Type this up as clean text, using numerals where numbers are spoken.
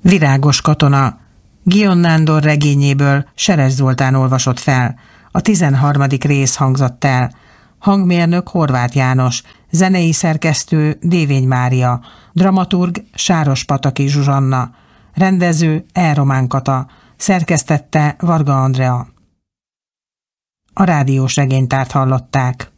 Virágos katona. Guion Nándor regényéből Seres Zoltán olvasott fel. A 13. rész hangzott el. Hangmérnök Horváth János, zenei szerkesztő Dévény Mária, dramaturg Sárospataki Zsuzsanna, rendező E. Román Kata, szerkesztette Varga Andrea. A rádiós regénytárt hallották.